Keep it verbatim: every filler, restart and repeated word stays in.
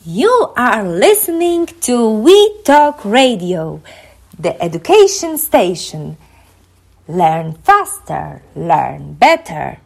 You are listening to We Talk Radio, the education station. Learn faster, learn better.